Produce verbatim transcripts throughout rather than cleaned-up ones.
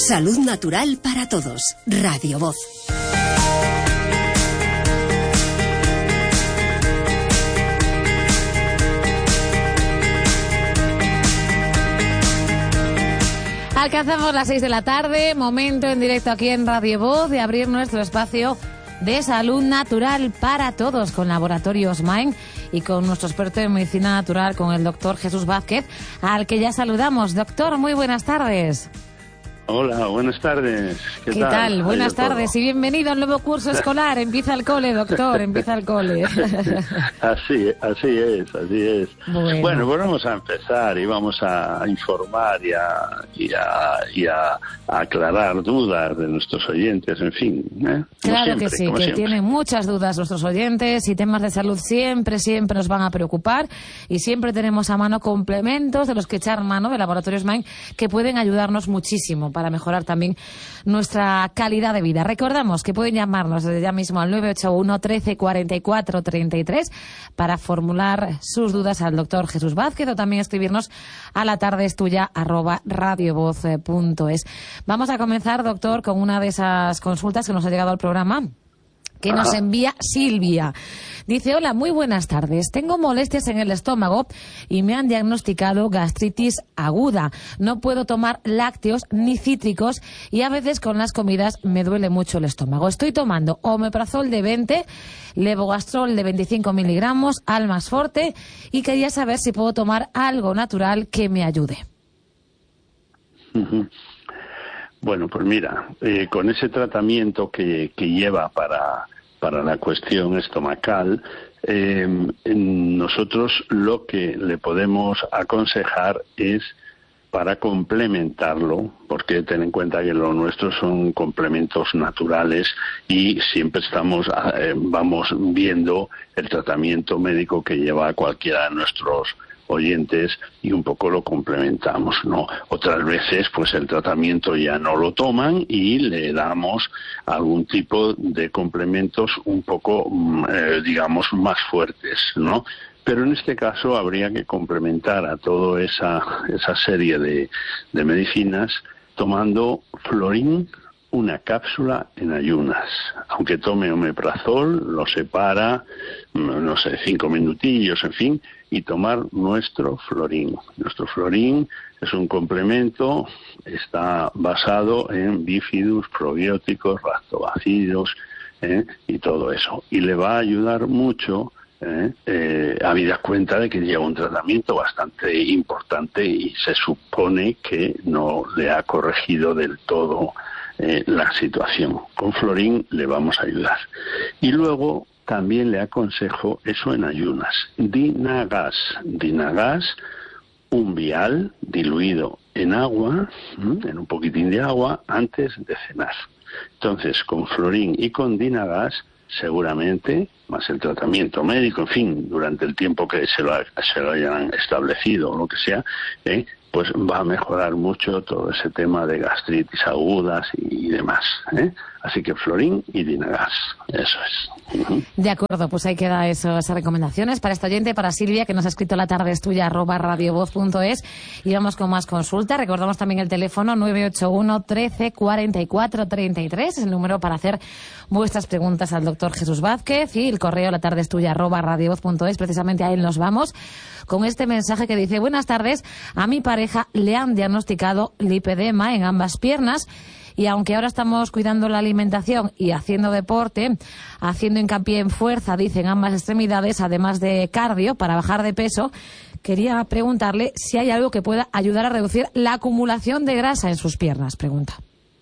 Salud natural para todos. Radio Voz. Alcanzamos las seis de la tarde, momento en directo aquí en Radio Voz de abrir nuestro espacio de salud natural para todos con Laboratorios Main y con nuestro experto en medicina natural, con el doctor Jesús Vázquez, al que ya saludamos. Doctor, muy buenas tardes. Hola, buenas tardes. ¿Qué, ¿Qué tal? tal? Buenas Todo. tardes y bienvenido al nuevo curso escolar. Empieza el cole, doctor, empieza el cole. Así, así es, así es. Bueno. bueno, pues vamos a empezar y vamos a informar y a, y a, y a aclarar dudas de nuestros oyentes, en fin. ¿eh? Claro siempre, que sí, que siempre. tienen muchas dudas nuestros oyentes y temas de salud siempre, siempre nos van a preocupar y siempre tenemos a mano complementos de los que echar mano de Laboratorios Main que pueden ayudarnos muchísimo para mejorar también nuestra calidad de vida. Recordamos que pueden llamarnos desde ya mismo al nueve ocho uno, trece, cuarenta y cuatro, treinta y tres para formular sus dudas al doctor Jesús Vázquez o también escribirnos a la tarde es tuya arroba radiovoz punto es. Vamos a comenzar, doctor, con una de esas consultas que nos ha llegado al programa, que nos Ajá. envía Silvia. Dice, hola, muy buenas tardes. Tengo molestias en el estómago y me han diagnosticado gastritis aguda. No puedo tomar lácteos ni cítricos y a veces con las comidas me duele mucho el estómago. Estoy tomando omeprazol de veinte, levogastrol de veinticinco miligramos, Almas Forte y quería saber si puedo tomar algo natural que me ayude. Uh-huh. Bueno, pues mira, eh, con ese tratamiento que, que lleva para, para la cuestión estomacal, eh, nosotros lo que le podemos aconsejar es para complementarlo, porque ten en cuenta que lo nuestro son complementos naturales y siempre estamos eh, vamos viendo el tratamiento médico que lleva cualquiera de nuestros oyentes y un poco lo complementamos, ¿no? Otras veces pues el tratamiento ya no lo toman y le damos algún tipo de complementos un poco eh, digamos más fuertes, ¿no? Pero en este caso habría que complementar a toda esa esa serie de, de medicinas tomando Florin, una cápsula en ayunas. Aunque tome omeprazol, lo separa, no sé, cinco minutillos, en fin, y tomar nuestro Florin. Nuestro Florin es un complemento, está basado en bifidus, probióticos, lactobacilos, ¿eh? y todo eso. Y le va a ayudar mucho, ¿eh? Eh, habida cuenta de que lleva un tratamiento bastante importante y se supone que no le ha corregido del todo Eh, la situación. Con Florin le vamos a ayudar. Y luego también le aconsejo eso en ayunas. Dinagas. Dinagas, un vial diluido en agua, ¿m? en un poquitín de agua, antes de cenar. Entonces, con Florin y con Dinagas, seguramente, más el tratamiento médico, en fin, durante el tiempo que se lo, se lo hayan establecido o lo que sea, ¿eh? pues va a mejorar mucho todo ese tema de gastritis agudas y demás, ¿eh? Así que Florin y Dinagas, eso es. Uh-huh. De acuerdo, pues ahí queda eso, esas recomendaciones para esta oyente, para Silvia, que nos ha escrito la tarde es tuya arroba radiovoz punto es. Y vamos con más consultas. Recordamos también el teléfono nueve ocho uno, trece, cuarenta y cuatro, treinta y tres, es el número para hacer vuestras preguntas al doctor Jesús Vázquez, y el correo la tarde es tuya arroba radiovoz punto es. Precisamente a él nos vamos con este mensaje que dice, buenas tardes, a mi pareja le han diagnosticado lipedema en ambas piernas y aunque ahora estamos cuidando la alimentación y haciendo deporte, haciendo hincapié en fuerza, dicen ambas extremidades, además de cardio para bajar de peso, quería preguntarle si hay algo que pueda ayudar a reducir la acumulación de grasa en sus piernas, pregunta.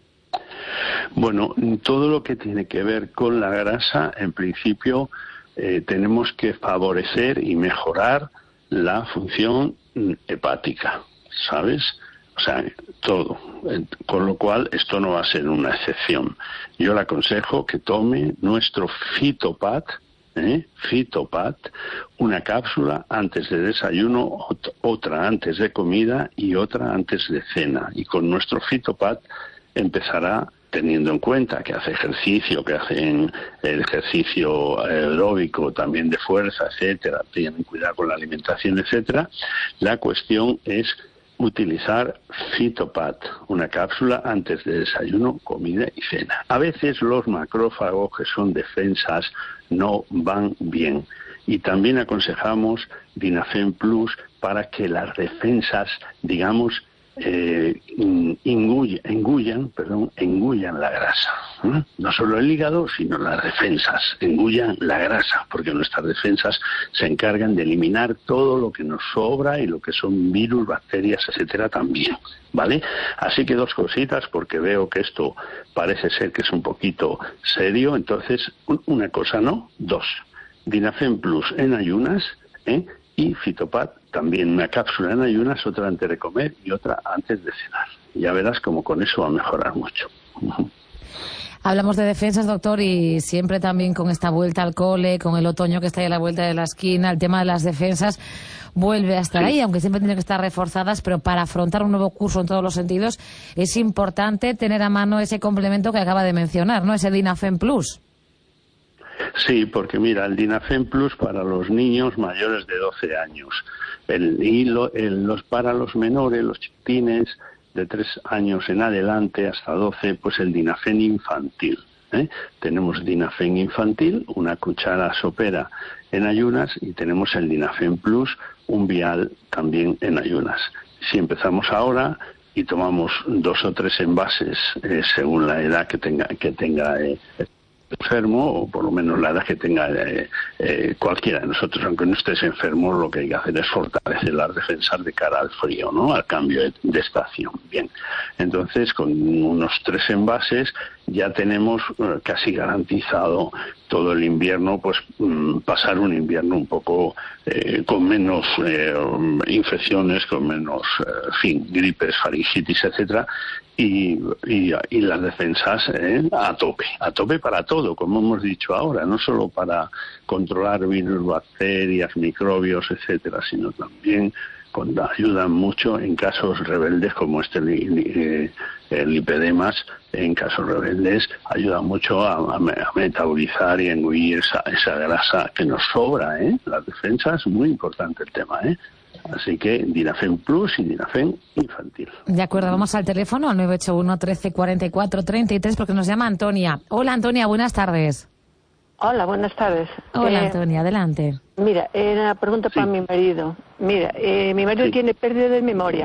Bueno, todo lo que tiene que ver con la grasa, en principio, eh, tenemos que favorecer y mejorar la función hepática, ¿sabes? O sea, todo. Con lo cual, esto no va a ser una excepción. Yo le aconsejo que tome nuestro Fitopat, ¿eh? Fitopat, una cápsula antes de desayuno, otra antes de comida y otra antes de cena. Y con nuestro Fitopat empezará, teniendo en cuenta que hace ejercicio, que hacen el ejercicio aeróbico, también de fuerza, etcétera, tienen cuidado con la alimentación, etcétera. La cuestión es utilizar Fitopat, una cápsula antes de desayuno, comida y cena. A veces los macrófagos, que son defensas, no van bien. Y también aconsejamos Dinafen Plus para que las defensas, digamos, eh, engullan, engullan, perdón, engullan la grasa. ¿eh? No solo el hígado, sino las defensas, engullan la grasa, porque nuestras defensas se encargan de eliminar todo lo que nos sobra y lo que son virus, bacterias, etcétera, también. ¿Vale? Así que dos cositas, porque veo que esto parece ser que es un poquito serio. Entonces, una cosa no, dos. Dinafen Plus en ayunas, ¿eh? y Fitopat también, una cápsula en ayunas, otra antes de comer y otra antes de cenar. Ya verás como con eso va a mejorar mucho. Hablamos de defensas, doctor, y siempre también con esta vuelta al cole, con el otoño que está ahí a la vuelta de la esquina, el tema de las defensas vuelve a estar sí. ahí, aunque siempre tienen que estar reforzadas, pero para afrontar un nuevo curso en todos los sentidos es importante tener a mano ese complemento que acaba de mencionar, ¿no? Ese Dinafen Plus. Sí, porque mira, el Dinafen Plus para los niños mayores de doce años, el, y lo, el, los para los menores, los chiquitines de tres años en adelante hasta doce, pues el Dinafen infantil. ¿eh? Tenemos Dinafen infantil, una cuchara sopera en ayunas, y tenemos el Dinafen Plus, un vial también en ayunas. Si empezamos ahora y tomamos dos o tres envases eh, según la edad que tenga que tenga eh, enfermo, o por lo menos la edad que tenga eh, eh, cualquiera de nosotros, aunque no estés enfermo, lo que hay que hacer es fortalecer las defensas de cara al frío, ¿no? Al cambio de, de estación. Bien, entonces con unos tres envases ya tenemos eh, casi garantizado todo el invierno, pues mm, pasar un invierno un poco eh, con menos eh, infecciones, con menos, eh, en fin, gripes, faringitis, etcétera. Y, y, y las defensas eh, a tope, a tope para todo, como hemos dicho ahora, no solo para controlar virus, bacterias, microbios, etcétera, sino también con, ayudan mucho en casos rebeldes como este eh, el lipedemas, en casos rebeldes ayuda mucho a, a, a metabolizar y engullir esa, esa grasa que nos sobra, ¿eh? Las defensas, muy importante el tema, ¿eh? Así que Dinafen Plus y Dinafen infantil. De acuerdo, vamos al teléfono al nueve ocho uno, trece, cuarenta y cuatro, treinta y tres, porque nos llama Antonia. Hola Antonia, buenas tardes. Hola, buenas tardes. Hola eh, Antonia, adelante. Mira, eh, una pregunta sí. para mi marido. Mira, eh, mi marido sí. tiene pérdida de memoria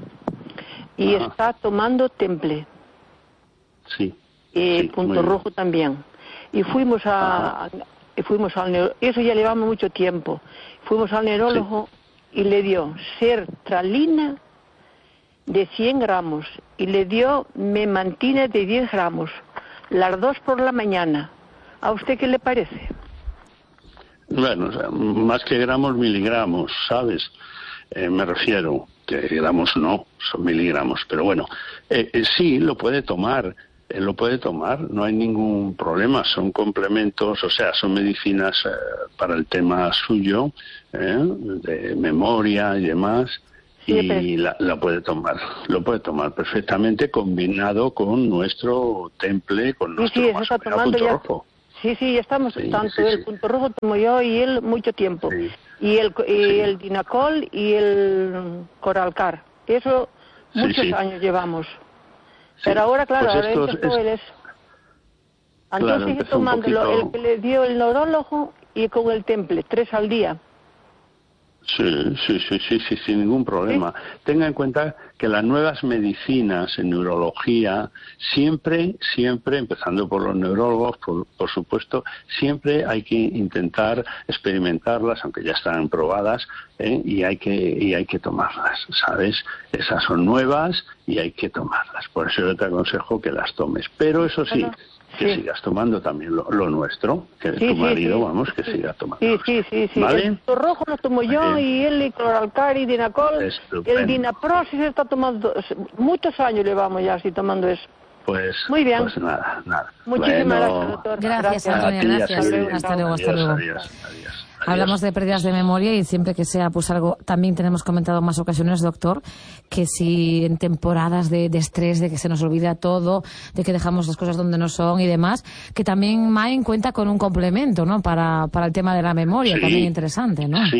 y Ajá. está tomando Temple. Sí. Y sí, punto rojo también. Y fuimos a, a y fuimos al neuro, eso ya llevamos mucho tiempo. Fuimos al neurólogo. Sí. Y le dio sertralina de cien gramos y le dio memantina de diez gramos, las dos por la mañana. ¿A usted qué le parece? Bueno, o sea, más que gramos, miligramos, ¿sabes? Eh, me refiero, que gramos no, son miligramos, pero bueno, eh, eh, sí, lo puede tomar. Eh, lo puede tomar, no hay ningún problema, son complementos, o sea, son medicinas eh, para el tema suyo, eh, de memoria y demás, sí, y pero... la, la puede tomar, lo puede tomar perfectamente combinado con nuestro Temple, con nuestro sí, sí, está tomando punto ya... rojo. Sí, sí, estamos, sí, tanto sí, el sí. punto rojo tomo yo y él mucho tiempo, sí. y el y sí. el Dinacol y el Coralcar, eso muchos sí, sí. años llevamos. Sí. Pero ahora, claro, pues ahora empezó es... él es... Entonces claro, sigue tomándolo, poquito... el que le dio el neurólogo y con el Temple, tres al día. Sí, sí, sí, sí, sí, sin ningún problema. ¿Sí? Tenga en cuenta que las nuevas medicinas en neurología, siempre, siempre, empezando por los neurólogos, por, por supuesto, siempre hay que intentar experimentarlas, aunque ya están probadas, ¿eh? y hay que y hay que tomarlas, ¿sabes? Esas son nuevas y hay que tomarlas. Por eso yo te aconsejo que las tomes. Pero eso sí, bueno, que sí. sigas tomando también lo, lo nuestro, que sí, tu marido, sí, vamos, que sí. siga tomando. Sí, sí, sí, sí. ¿Vale? El rojo lo tomo yo y él, y Cloralcar y Dinacol. Estupendo. El Dinaprosis está tomando, muchos años llevamos ya así tomando eso. Pues, muy bien. Pues nada, nada. Muchísimas bueno, gracias, doctor. Gracias, Antonia, gracias. gracias. Hasta luego, hasta luego. Adiós, adiós, adiós. Hablamos de pérdidas de memoria y siempre que sea pues algo, también tenemos comentado en más ocasiones, doctor, que si en temporadas de, de estrés, de que se nos olvida todo, de que dejamos las cosas donde no son y demás, que también Main cuenta con un complemento, ¿no? Para, para el tema de la memoria, sí, también interesante, ¿no? Sí.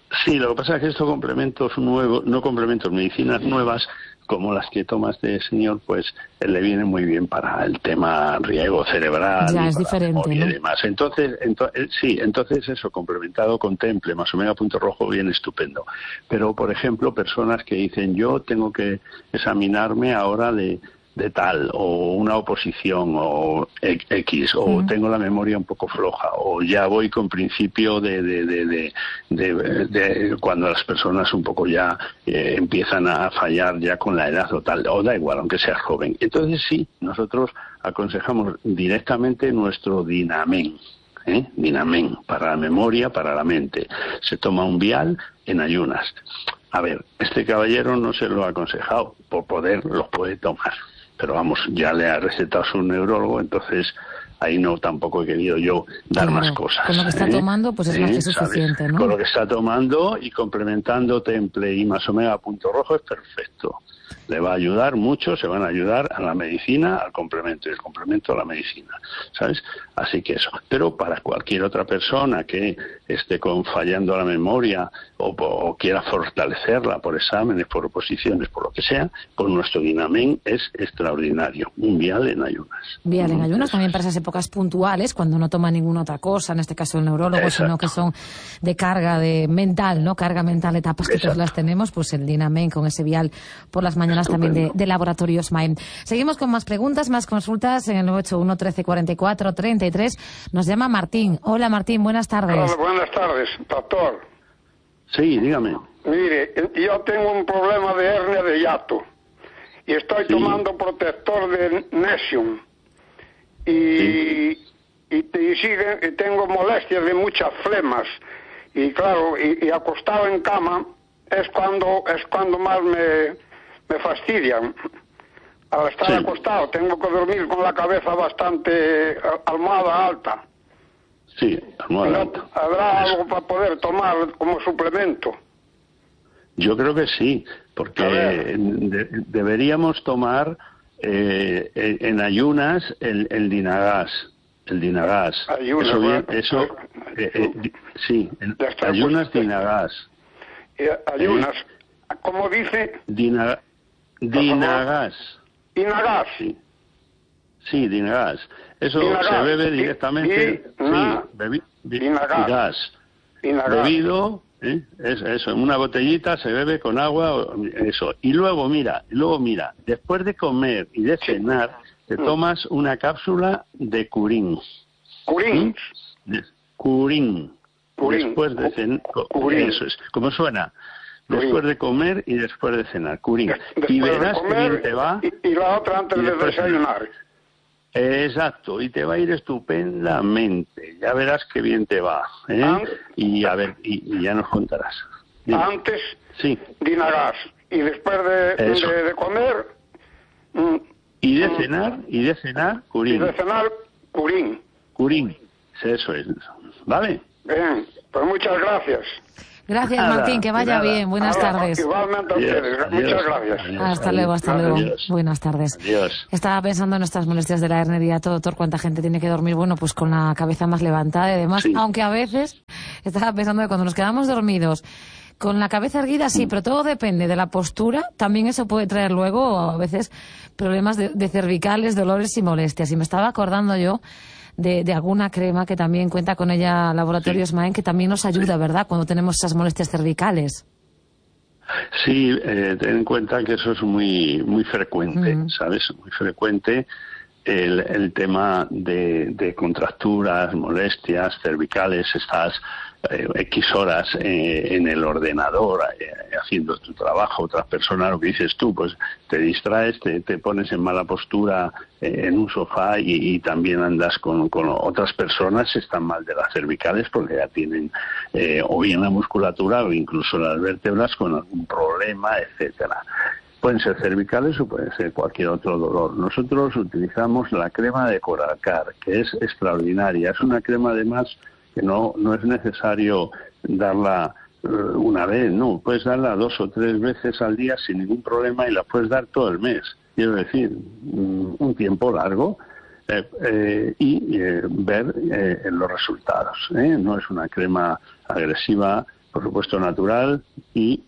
Sí, lo que pasa es que estos complementos nuevos, no complementos, medicinas nuevas, como las que toma este señor, pues le viene muy bien para el tema riego cerebral, ya y es para diferente, memoria, ¿no? y demás. Entonces, ento, sí, entonces eso, complementado con Temple, más omega punto rojo, viene estupendo. Pero, por ejemplo, personas que dicen, yo tengo que examinarme ahora de... de tal, o una oposición, o X, o uh-huh. tengo la memoria un poco floja, o ya voy con principio de, de, de, de, de, de cuando las personas un poco ya eh, empiezan a fallar ya con la edad o tal, o da igual, aunque sea joven. Entonces sí, nosotros aconsejamos directamente nuestro Dinamen, ¿eh? Dinamen, para la memoria, para la mente. Se toma un vial en ayunas. A ver, este caballero no se lo ha aconsejado, por poder los puede tomar. Pero vamos, ya le ha recetado su neurólogo, entonces ahí no tampoco he querido yo dar claro, más cosas. Con lo que está ¿eh? tomando, pues es ¿Eh? más que suficiente, ¿no? Con lo que está tomando y complementando Temple y más omega punto rojo es perfecto. Le va a ayudar mucho, se van a ayudar a la medicina, al complemento, y el complemento a la medicina, ¿sabes? Así que eso. Pero para cualquier otra persona que esté con fallando la memoria o, o quiera fortalecerla por exámenes, por oposiciones, por lo que sea, con nuestro Dinamen es extraordinario. Un vial en ayunas. Vial en ayunas, también para esas épocas puntuales, cuando no toma ninguna otra cosa, en este caso el neurólogo, exacto, sino que son de carga de mental, ¿no? Carga mental, etapas que todas las tenemos, pues el Dinamen con ese vial por las mañanas también de, de Laboratorios Maem. Seguimos con más preguntas, más consultas en el nueve ocho uno, trece, cuarenta y cuatro, treinta y tres. Nos llama Martín. Hola Martín, buenas tardes. Hola, buenas tardes, doctor. Sí, dígame. Mire, yo tengo un problema de hernia de hiato y estoy sí. tomando protector de Nesium y, sí. y, y, sigue, y tengo molestias de muchas flemas y claro, y, y acostado en cama es cuando es cuando más me, me fastidian. Al estar sí. acostado tengo que dormir con la cabeza bastante almohada alta. Sí, almohada alta. ¿Habrá algo para poder tomar como suplemento? Yo creo que sí, porque de, deberíamos tomar eh, en ayunas el, el Dinagas. El Dinagas. Ayunas, eso bien, bueno, eso, eh, eh, sí, en, ayunas pues, Dinagas. Eh, ayunas, eh, ¿cómo dice? Dina, Dinagas. Dinagas. Sí, sí, Dinagas. Eso Dinagas. Se bebe directamente. Di, di, sí, bebi, di, Dinagas. Dinagas. Bebido, ¿eh? es, eso, en una botellita se bebe con agua, eso. Y luego, mira, luego mira, después de comer y de cenar, te tomas una cápsula de curín. ¿Curín? ¿Mm? Curín. Curín. Después de cenar. Eso es. ¿Cómo suena? Curín. Después de comer y después de cenar. Curín. Después y verás de comer, que bien te va. Y, y la otra antes de desayunar. Exacto, y te va a ir estupendamente. Ya verás qué bien te va. ¿eh? Antes, y a ver, y, y ya nos contarás. Dime. Antes, sí. Dinagas. Y después de, de, de comer. Mm, y de cenar, y de cenar, curín. Y de cenar, curín. Curín, eso es. ¿Vale? Bien, pues muchas gracias. Gracias, nada, Martín, que vaya bien. Buenas Ahora, tardes. Igualmente a ustedes. Adiós, muchas gracias. Adiós, hasta luego, hasta adiós. luego. Buenas tardes. Adiós. Estaba pensando en estas molestias de la hernia de hiato, doctor, cuánta gente tiene que dormir, bueno, pues con la cabeza más levantada y demás, sí. Aunque a veces estaba pensando que cuando nos quedamos dormidos con la cabeza erguida, sí, pero todo depende de la postura. También eso puede traer luego a veces problemas de, de cervicales, dolores y molestias. Y me estaba acordando yo de, de alguna crema que también cuenta con ella Laboratorios sí. Maem, que también nos ayuda, sí. ¿verdad?, cuando tenemos esas molestias cervicales. Sí, eh, ten en cuenta que eso es muy muy frecuente, mm. ¿sabes? Muy frecuente el, el tema de, de contracturas, molestias cervicales, estás eh, X horas eh, en el ordenador eh, haciendo tu trabajo, otras personas, lo que dices tú, pues te distraes, te, te pones en mala postura eh, en un sofá y, y también andas con, con otras personas, están mal de las cervicales porque ya tienen eh, o bien la musculatura o incluso las vértebras con algún problema, etcétera. Pueden ser cervicales o pueden ser cualquier otro dolor. Nosotros utilizamos la crema de Coralcar, que es extraordinaria. Es una crema además que no, no es necesario darla uh, una vez, no. Puedes darla dos o tres veces al día sin ningún problema y la puedes dar todo el mes. Quiero decir, um, un tiempo largo eh, eh, y eh, ver eh, los resultados. ¿eh? No es una crema agresiva por supuesto natural y